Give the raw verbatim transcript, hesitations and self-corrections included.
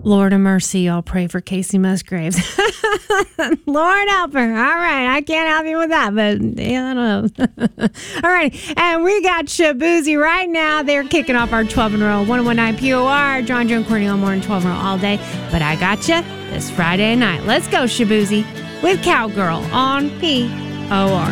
Lord of mercy, I'll pray for Casey Musgraves. Lord help her. All right, I can't help you with that, but yeah, I don't know. All right, and we got Shaboozey right now. They're kicking off our twelve in a row. one oh one nine P O R, John, Joe, and Courtney all morning, twelve in a row all day. But I got you this Friday night. Let's go, Shaboozey, with Cowgirl on P O R.